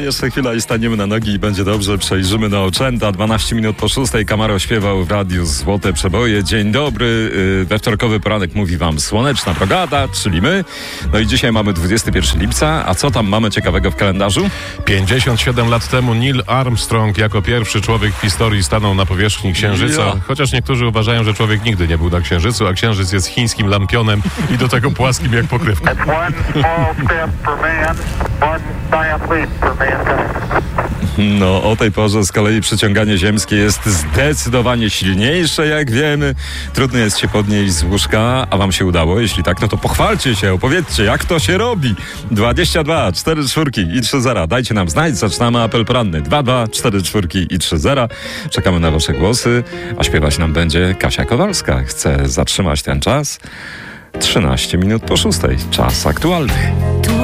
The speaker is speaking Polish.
jeszcze chwila i staniemy na nogi i będzie dobrze. Przejrzymy na oczęta. 12 minut po 6. Kamaro śpiewał w radiu Złote Przeboje. Dzień dobry. We wtorkowy poranek mówi wam Słoneczna Brogada, czyli my. No i dzisiaj mamy 21 lipca. A co tam mamy ciekawego w kalendarzu? 57 lat temu Neil Armstrong jako pierwszy człowiek w historii stanął na powierzchni Księżyca. Chociaż niektórzy uważają, że człowiek nigdy nie był na Księżycu, a Księżyc jest chińskim lampionem i do tego płaskim jak pokrywka. No, o tej porze z kolei przyciąganie ziemskie jest zdecydowanie silniejsze, jak wiemy. Trudno jest się podnieść z łóżka, a wam się udało? Jeśli tak, no to pochwalcie się, opowiedzcie, jak to się robi. 22 4 czwórki i 3 zera. Dajcie nam znać, zaczynamy apel poranny. 22 4 czwórki i 3 zera. Czekamy na wasze głosy, a śpiewać nam będzie Kasia Kowalska. Chcę zatrzymać ten czas. 13 minut po 6. Czas aktualny.